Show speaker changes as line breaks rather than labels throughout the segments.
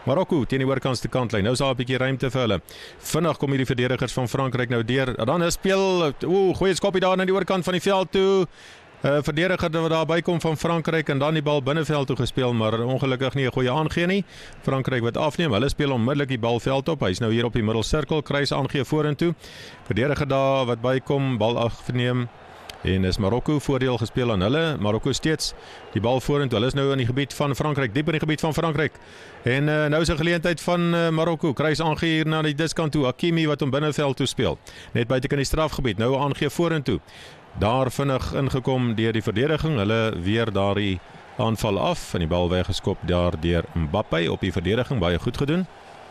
Marokko teen die oorkantste kantlyn. Nou is daar 'n bietjie ruimte vir hulle. Vinnig kom hierdie verdedigers van Frankryk nou deur. Dan 'n speel, goeie skopie daar na die oorkant van die veld toe. Verdediger wat daar bykom van Frankryk en dan die bal binneveld toe gespeel, maar ongelukkig nie 'n goeie aangee nie. Frankryk wat afneem, hulle speel onmiddellik die bal veld op. Hy's nou hier op die middelsirkel, kruis aangee vorentoe. Verdediger daar wat bykom, bal afneem. En is Marokko voordeel gespeel aan hulle. Marokko steeds die bal vorentoe. Hulle is nou in die gebied van Frankryk, diep in die gebied van Frankryk. En nou is 'n geleentheid van Marokko. Kruis aangee hier na die diskant toe. Hakimi wat hom binneveld toe speel. Net buite kan die strafgebied. Nou aangee vorentoe. Daar vinnig ingekom deur die verdediging. Hulle weer daardie aanval af en die bal weggeskop daar deur Mbappé op die verdediging. Baie goed gedoen.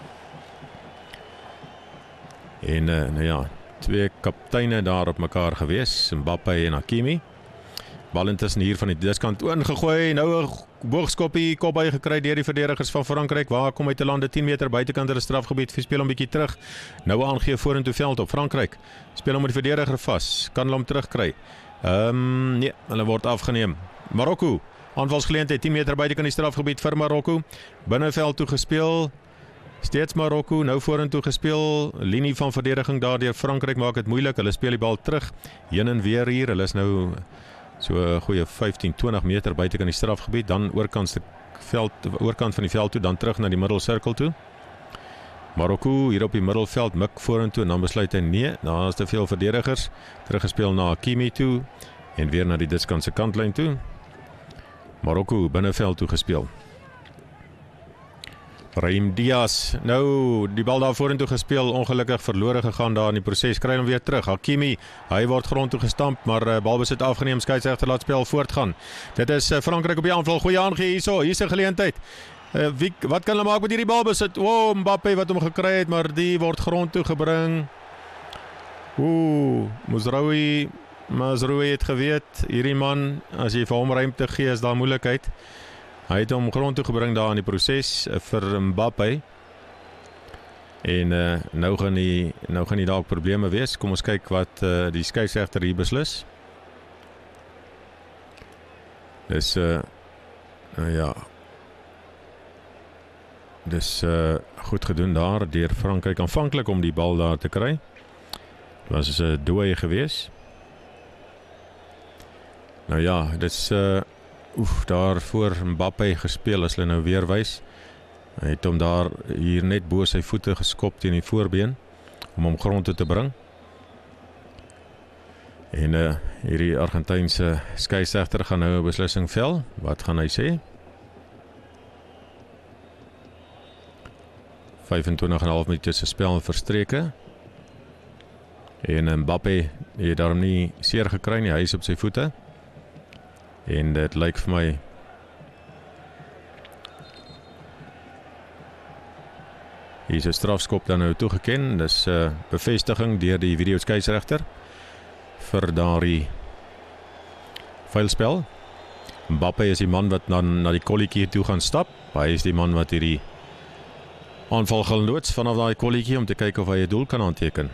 En nou ja, twee kapteine daar op mekaar gewees, Mbappé en Hakimi. Bal intussen hier van die diskant ingegooi, nou 'n boogskoppie kop by gekry deur die verdedigers van Frankryk. Waar kom hy te lande? 10 meter buitekant hulle strafgebied, speel hom bietjie terug. Nou aangee vorentoe veld op Frankryk. Speel hom met die verdediger vas. Kan hulle hom terugkry? Nee, hulle word afgeneem. Marokko, aanvalsgeleentheid 10 meter buitekant die strafgebied vir Marokko. Binneveld toe gespeel. Steeds Marokko, nou vorentoe gespeel. Linie van verdediging daardeur Frankryk maak dit moeilik. Hulle speel die bal terug. Heen en weer hier. Hulle is nou so 'n goeie 15-20 meter buitekant die strafgebied. Dan oorkant van die veld toe, dan terug na die middelsirkel toe. Marokko hier op die middelveld mik vorentoe en dan besluit hy nee, daar is te veel verdedigers. Teruggespeel na Hakimi toe en weer na die diskantse kantlyn toe. Marokko binneveld toe gespeel. Brahim Diaz, nou die bal daar vorentoe gespeel, ongelukkig verlore gegaan daar in die proses, kry hom weer terug. Hakimi, hy word grond toe gestamp, maar balbesit afgeneem, skeieregter laat spel voortgaan. Dit is Frankryk op die aanval, goeie aangee hier's 'n geleentheid. Wat kan hulle maak met hierdie balbesit? Mbappé wat hom gekry het, maar die word grond toe gebring. Mazraoui het geweet, hierdie man, as jy vir hom ruimte gee, is daar moeilikheid. Hy het hom grond toe gebring daar in die proses vir Mbappé. En nou gaan die dalk probleme wees. Kom ons kyk wat die skeieregter hier beslis. Dis ja. Dis goed gedoen daar deur Frankryk aanvanklik om die bal daar te kry. Dit was 'n dooi gewees. Nou ja, dis daar voor Mbappé gespeel as hulle nou weer wys. Hy het hom daar hier net bo sy voete geskop teen die voorbeen om hom grond toe te bring. En hierdie Argentynse skeieregter gaan nou 'n beslissing vel. Wat gaan hy sê? 25,5 minute se spel verstreke. En Mbappé het daarom nie seer gekry nie, hy is op sy voete. En dit lyk vir my hier is 'n strafskop dan nou toegeken. Dis bevestiging deur die video skeieregter vir daardie vuilspel. Mbappé is die man wat na die kolletjie toe gaan stap. Hy is die man wat hierdie aanval gaan loods vanaf daai kolletjie om te kyk of hy 'n doel kan aanteken.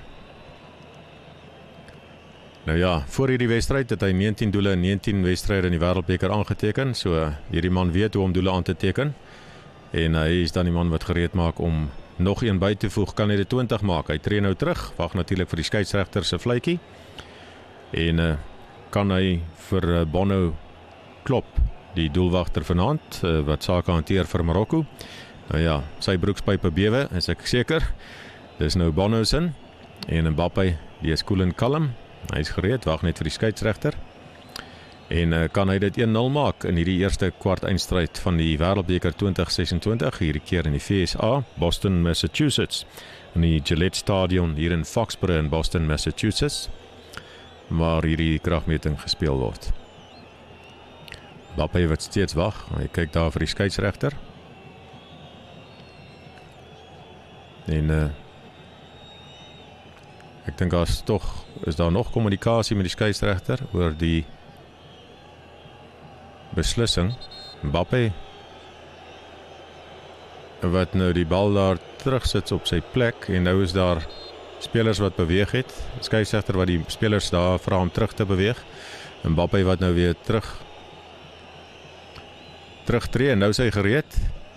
Nou ja, voor hierdie wedstryd het hy 19 doele in 19 wedstryde in die Wêreldbeker aangeteken. So hierdie man weet hoe om doele aan te teken. En hy is dan die man wat gereed maak om nog een by te voeg. Kan hy dit 20 maak? Hy tree nou terug. Wag natuurlik vir die skeieregter se fluitjie. En kan hy vir Bono klop, die doelwagter vanaand wat sake hanteer vir Marokko. Nou ja, sy broekspype bewe, is ek seker. Dis nou Bono se en Mbappé, die is cool en kalm. Hy is gereed, wag net vir die skeieregter. En kan hy dit 1-0 maak in hierdie eerste kwart eindstryd van die Wêreldbeker 2026, hierdie keer in die VSA, Boston, Massachusetts, in die Gillette Stadion hier in Foxborough in Boston, Massachusetts, waar hierdie kragmeting gespeel word. Mbappé wat steeds wag, hy kyk daar vir die skeieregter. En ek dink is daar nog kommunikasie met die skeieregter oor die beslissing. Mbappé wat nou die bal daar terugsit op sy plek en nou is daar spelers wat beweeg het. Skeieregter wat die spelers daar vra om terug te beweeg. Mbappé wat nou weer terugtreë en nou is hy gereed.